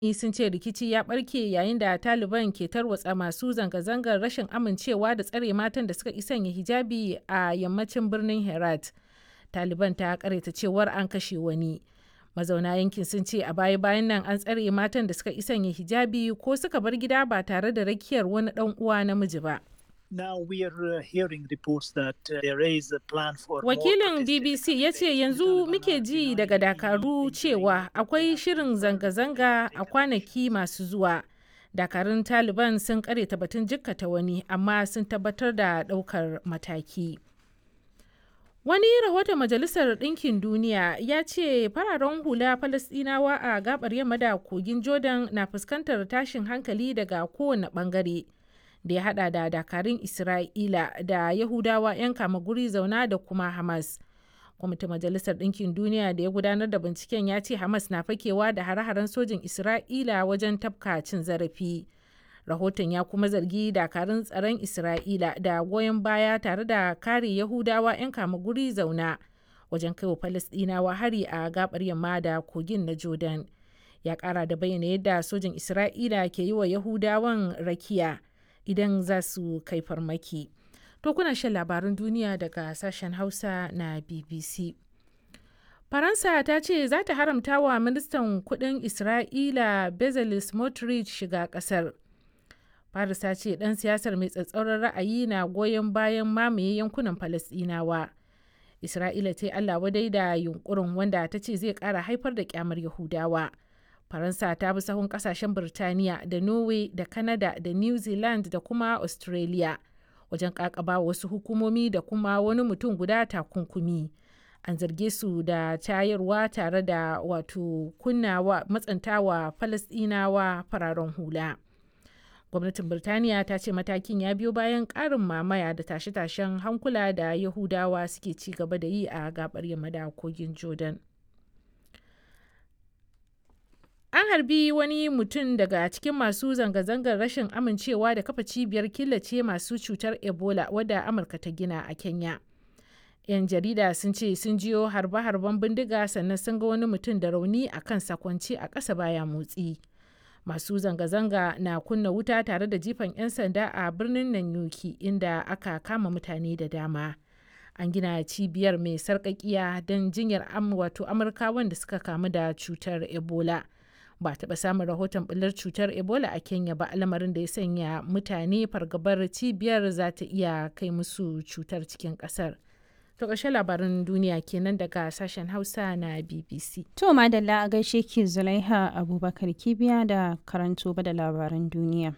sun ce rikici ya barke yayin da Taliban ke tarwatsa masu zanga-zangar rashin amincewa da tsare matan da suka ki sanya hijabi a yammacin birnin Herat. Taliban ta karyata cewar an kashe wani. Mazauna yankin sun ce a baya-bayan nan an tsare matan da suka ki sanya hijabi ko suka bar gida ba tare da rakiyar wani dan uwa namiji ba. Wakilin BBC ya ce yanzu muke ji daga Dakaru cewa akwai shirin zanga-zanga a kwanaki masu zuwa. Dakarun Taliban sun karyata batun jikkata wani amma sun tabbatar da daukar mataki. Wani rahoton Majalisar Ɗinkin Duniya ya ce fararen hula Falasɗinawa a gabar yamma da kogin Jordan na fuskantar tashin hankali daga kowane bangare. Da ya hada da dakarun Isra'ila da Yahudawa 'yan kama guri zauna da kuma Hamas. Kwamitin Majalisar Ɗinkin Duniya da ya gudanar da binciken ya ce Hamas na fakewa da hare-haren sojin Isra'ila wajen tafka cin zarafi. Rahoton ya kuma zargi dakarun tsaron Isra'ila da goyon baya tare da kare Yahudawa 'yan kama guri zauna wajen kaiwa Falasɗinawa hari a gabar yamma da kogin na Jordan. Ya kara da bayyana yadda sojin Isra'ila ke yi wa Yahudawan rakiya idan za su kai farmaki. To kuna shan labaran duniya daga sashen Hausa na BBC. Faransa ta ce za ta haramta wa ministan kudin Isra'ila Bezalel Smotrich shiga kasar. Paris ta ce dan siyasar mai tsatsauran ra'ayi na goyon bayan mamaye yankunan Falasɗinawa. Isra'ila ta yi Allah wadai da yunkurin wanda ta ce zai kara haifar da kyamar Yahudawa. Faransa ta bi sahun kasashen Birtaniya da Norway da Canada da New Zealand da kuma Australia wajen kakaba wasu hukumomi da kuma wani mutum guda takunkumi. An zarge su da tayarwa tare da kunnawa matsantawa Falasɗinawa fararen hula. Gwamnatin Birtaniya ta ce matakin ya biyo bayan ƙarin mamaya da tashe-tashen hankula da Yahudawa suke ci gaba da yi a gabar yamma da kogin Jordan. An harbi wani mutum daga cikin masu zanga-zangar rashin amincewa da kafa cibiyar killace masu cutar Ebola wadda Amurka ta gina a Kenya. 'Yan jarida sun ce sun jiyo harbe-harben bindiga sannan sun ga wani mutum da rauni a kan kwance a ƙasa baya motsi. Masu zanga-zanga na kunna wuta tare da jifan 'yan sanda a birnin Nanyuki inda aka kama mutane da dama. An gina cibiyar mai sarƙaƙiya don jinyar Amurkawan da suka kamu da cutar Ebola. Ba taɓa samun rahoton ɓullar cutar Ebola a Kenya ba, lamarin da ya sanya mutane fargabar cibiyar za ta iya kai musu cutar cikin ƙasar. To ƙarshen labaran duniya kenan daga sashen Hausa na BBC. To madalla a gaishe ki Zulaiha Abubakar Kibiya da karanto ba da labaran duniya.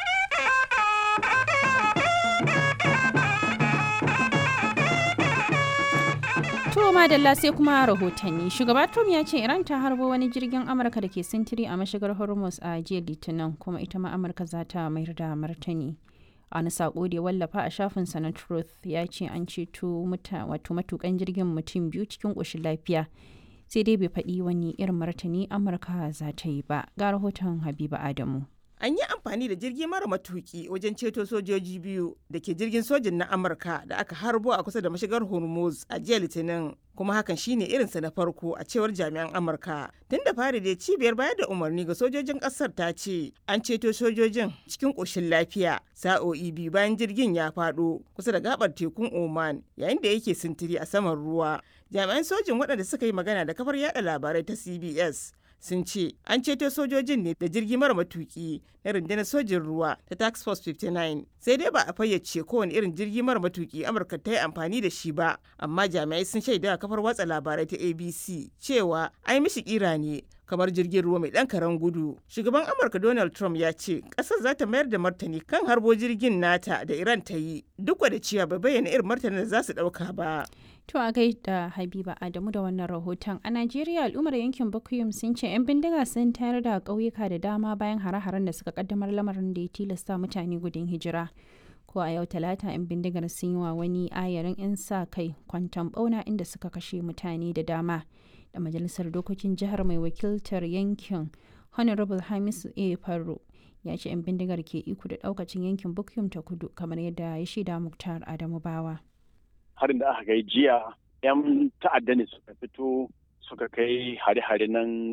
To madalla sai kuma rahotanni. Shugaba Trump ya ce Iran ta harbo wani jirgin Amurka da ke sintiri a mashigar Hormuz a jiya Litinin, kuma ita ma Amurka za ta mayar da martani. A wani sako da ya wallafa a shafinsa na Truth ya ce an ceto matukan jirgin mutum biyu cikin ƙoshin lafiya, sai dai bai faɗi wani irin martani Amurka za ta yi ba. Ga rahoton Habiba Adamu. An yi amfani da jirgi mara matuki wajen ceto sojoji biyu da ke jirgin sojin na Amurka da aka harbo a kusa da mashigar Hormuz a jiya Litinin, kuma hakan shine irinsa na farko a cewar jami'an Amurka. Tun da fari da cibiyar bayar da umarni ga sojojin kasar ta ce an ceto sojojin cikin ƙoshin lafiya sa'o'i biyu bayan jirgin ya faɗo kusa da gabar tekun Oman yayin da yake sintiri a saman ruwa. Jami'an sojin waɗanda suka yi magana da kafar yada labarai ta CBS sun ce an ceto sojojin ne da jirgi mara matuki na rundunar sojin ruwa ta task force 59, sai dai ba a fayyace kowane irin jirgi mara matuki Amurka ta yi amfani da shi ba, amma jami'ai sun shaida a kafar watsa labarai ta ABC cewa ai mishi kira ne kamar jirgin ruwa mai ɗan karen gudu. Shugaban Amurka Donald Trump ya ce ƙasar za ta mayar da martani kan harbo jirgin nata da Iran ta yi, duk da cewa bai bayyana irin martanin da za su ɗauka ba. To a gaida Habiba Adamu da wannan rahoton. A Najeriya, al'ummar yankin Bukuyum sun ce 'yan bindiga sun tayar da ƙauyuka da dama bayan hare-haren da suka kaddamar, lamarin da ya tilasta mutane gudun hijira. Ko a yau Talata, 'yan bindigar sun yi wa wani ayarin 'yan sa kai kwanton ɓauna inda suka kashe mutane da dama. Da majalisar dokokin jihar mai wakiltar yankin Honorable Hamisu A. Farro ya ce 'yan bindigar ke iko da ɗaukacin yankin Bukuyum ta kudu, kamar yadda ya shaida Muktar Adamu Bawa. Harin da aka kai jiya 'yan ta'adda ne suka fito suka kai hare-hare nan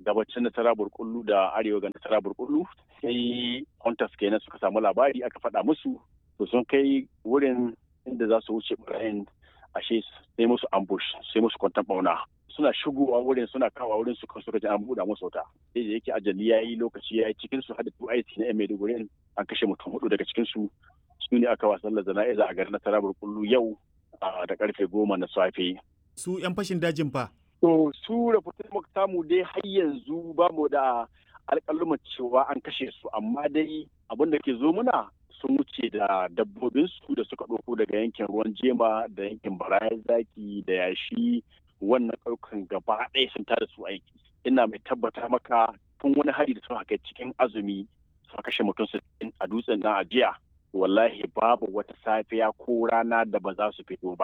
gabacin nasara burkullu da arewa ga nasara burkullu sai hunters kenan suka samu labari aka faɗa musu to sun kai wurin inda za su wuce barayin ashe sai musu ambush sai musu kwantan bauna suna shigowa wurin suna kawo wurin su suka ji an buɗa musu wuta sai da yake ajali yayi lokaci yayi cikin su hada 2IC na Maiduguri an kashe mutum 4 daga cikin su ne aka wasan jana'iza a garin nasara burkullu yau da karfe 10 na safe. Su 'yan fashin dajin fa? To su rahoton muka samu dai har yanzu ba mu da alƙaluman cewa an kashe su amma dai abin da ke zo muna sun wuce da dabbobinsu da suka ɗauko daga yankin ruwan jema da yankin barayin zaki da yashi wannan ƙauyukan gaba ɗaya sun tada su aiki. Ina mai tabbata maka tun wani hari da suka kai cikin azumi suka kashe mutum 60 a dutsen nan a jiya wallahi babu wata safiya ko rana da ba za su fito ba.